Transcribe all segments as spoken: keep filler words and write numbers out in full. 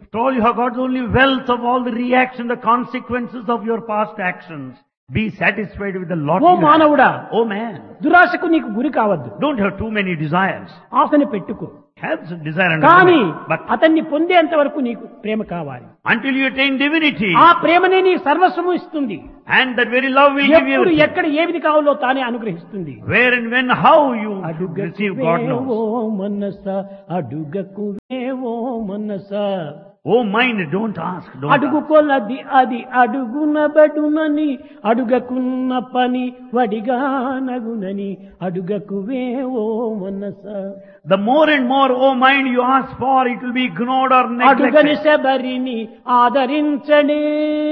After all, you have got only wealth of all the reaction, the consequences of your past actions. Be satisfied with the lot oh you have. మానవుడా, Oh man, దురాశకు నీకు గురి కావద్దు. don't have too many desires. ఆశని పెట్టుకో. Have some desire and కానీ but అతన్ని పొందేంత వరకు నీకు ప్రేమ కావాలి. until you attain divinity, ఆ ప్రేమనే నీ సర్వస్వము ఇస్తుంది. and that very love will give you ఎప్పుడు everything. ఎక్కడ ఏది కావాలో తానే అనుగ్రహిస్తుంది. Where and when, how you అడుగకు receive, God knows. వేవో మనస, అడుగకు వేవో మనస. Oh mind, don't ask, don't ask. అడుగు కొలది అది అడుగున బడునని, అడుగకున్న పని వడిగా నగునని, అడుగకువే ఓ మనస. The more and more, oh mind, you ask for, it will be ignored or అడుగని neglected. శబరిని ఆదరించడే,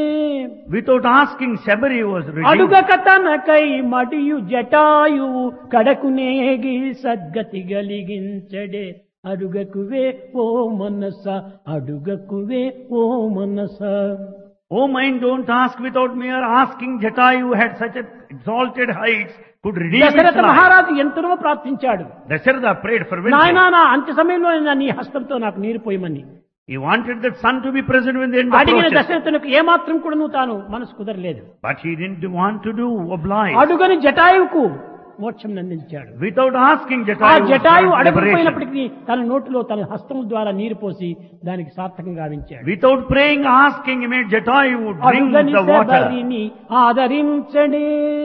Without asking, Shabari was redeemed. అడుగక తనకై మడియు Jatayu కడకునేగి సద్గతి గలిగించడే. అడుగకువే ఓ మనస, అడుగకువే ఓ మనస. Oh mind, don't ask without mere asking. Jatayu had such a exalted heights, could redeem his Dasharatha life. మహారాజు ఎంతనో ప్రార్థించాడు. Dasharatha prayed for నాయనా, winter. నా అంత్య సమయంలో నా నీ హస్తంతో నాకు నీరు పోయమని He wanted that son to be present when the end అడిగిన approaches. దశరథునికి ఏమాత్రం కూడా నువ్వు తాను మనసు కుదరలేదు. But he didn't want to do oblige. అడుగని జటాయువుకు మోక్షం అందించాడు. Without asking, ఆ Jatayu was Jatayu granted liberation. అడగకపోయినప్పటికీ తన నోటిలో తన హస్తముల ద్వారా నీరు పోసి దానికి సార్థకంగా గావించాడు. Without praying, asking, he made Jatayu drink అడుగని the water. శబరిని ఆదరించడే.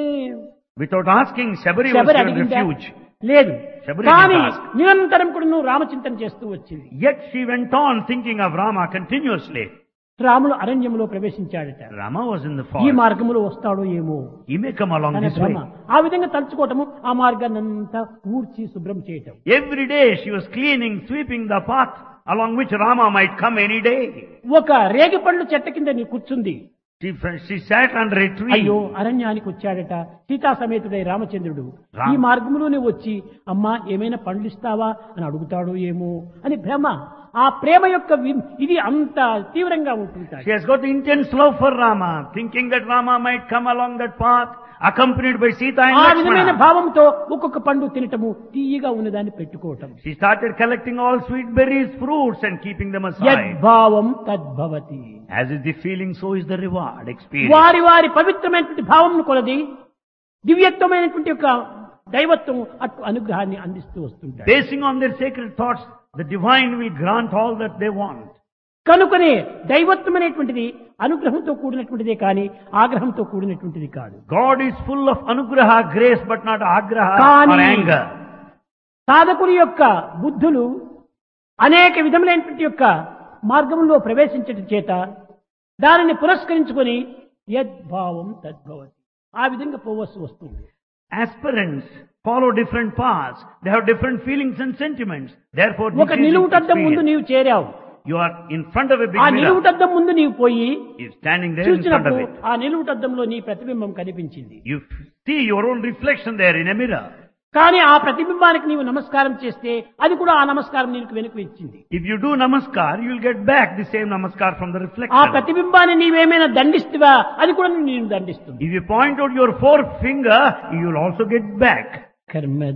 Without asking, Shabari was Sabari given అడిగిందా? refuge. లేదు. శబరి కానీ didn't ask. నిరంతరం కూడా నువ్వు రామచింతన చేస్తూ వచ్చింది. Yet she went on thinking of Rama continuously. Ramulu అరణ్యంలో ప్రవేశించాడట. Rama was in the ఈ forest. మార్గంలో వస్తాడో ఏమో He may come along అనే this way. భ్రమ. ఆ విధంగా తలుచుకోవటము, ఆ మార్గాన్ని అంతా ఊడ్చి శుభ్రం చేయటం. Every day she was cleaning, sweeping the path along which Rama might come any day. ఒక రేగి పండ్లు చెట్ట కింద నీ కూర్చుంది. She, she sat under a tree. అయ్యో, అరణ్యానికి వచ్చాడట సీతా సమేతుడై రామచంద్రుడు. రామ్. ఈ మార్గంలోనే వచ్చి అమ్మా ఏమైనా పండ్లు ఇస్తావా అని అడుగుతాడో ఏమో అని భ్రమ. ఆ ప్రేమ యొక్క వి- ఇది అంత తీవ్రంగా ఉంటుంటాయి. She has got intense love for Rama, thinking that Rama might come along that path, accompanied by Sita and ఆ విధమైన Lakshmana. భావంతో ఒక్కొక్క పండు తినటము, తీయగా ఉన్నదాన్ని పెట్టుకోవటం. She started collecting all sweet berries, fruits, and keeping them aside. యద్భావం తద్భవతి. As is the feeling, so is the reward experience. వారి వారి పవిత్రమైనటువంటి భావం కొలది దివ్యత్వమైనటువంటి యొక్క దైవత్వం అటు అనుగ్రహాన్ని అందిస్తూ వస్తుంటారు. Basing on their sacred thoughts, the divine will grant all that they want. కనుకనే దైవత్వం అనేటువంటిది అనుగ్రహంతో కూడినటువంటిదే కానీ ఆగ్రహంతో కూడినటువంటిది కాదు. God is full of anugraha, grace, but not agraha కానీ or anger. సాధకుని యొక్క బుద్ధులు అనేక విధములైనటువంటి యొక్క మార్గంలో ప్రవేశించడం చేత దానిని పురస్కరించుకొని యద్భావం తద్భవతి, ఆ విధంగా పోవలసి వస్తుంది. Aspirants follow different paths. They have different feelings and sentiments. Therefore, ఒక this is నిలువుటద్దం ముందు experience. నీవు చేరావు. You are in front of a big ఆ mirror. నిలువుటద్దం ముందు నీవు పోయి You are standing there in front of చూసినప్పుడు it. ఆ నిలువుటద్దంలో నీ ప్రతిబింబం కనిపించింది. You see your own reflection there in a mirror. కానీ ఆ ప్రతిబింబానికి నీవు నమస్కారం చేస్తే అది కూడా ఆ నమస్కారం నీకు వెనుక ఇచ్చింది. If you do namaskar, you will get back the same namaskar from the ఆ reflection. ప్రతిబింబాన్ని నీవేమైనా దండిస్తువా, అది కూడా నేను దండిస్తుంది. If you point out your forefinger, you will also get back. కర్మ